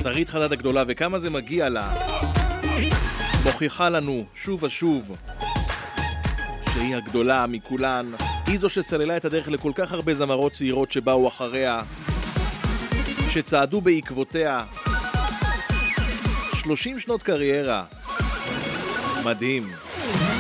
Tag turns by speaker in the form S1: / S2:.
S1: שרית חדד הגדולה וכמה זה מגיע לה, מוכיחה לנו שוב ושוב שהיא הגדולה מכולן. היא זו שסללה את הדרך לכל כך הרבה זמרות צעירות שבאו אחריה, שצעדו בעקבותיה. 30 שנות קריירה. מדהים.